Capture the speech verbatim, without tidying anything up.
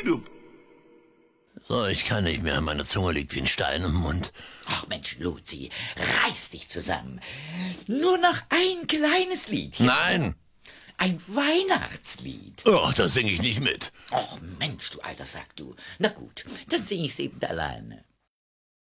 Schnupp. So, ich kann nicht mehr. Meine Zunge liegt wie ein Stein im Mund. Ach Mensch, Luzi, reiß dich zusammen. Nur noch ein kleines Liedchen. Nein. Ein Weihnachtslied. Oh, da singe ich nicht mit. Ach Mensch, du alter Sack, du. Na gut, dann sing ich's eben alleine.